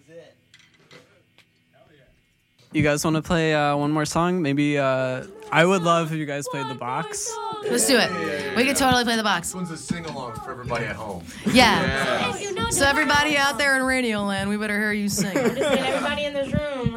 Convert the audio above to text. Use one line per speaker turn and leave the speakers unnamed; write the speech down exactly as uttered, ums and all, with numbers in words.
You guys want to play uh, one more song? Maybe uh, I would love if you guys played the box.
Let's do it. Yeah, yeah, yeah, we can totally play the box.
This one's a sing-along for everybody at home.
Yeah. yeah. So everybody out there in Radio Land, we better hear you sing.
Just get everybody in this room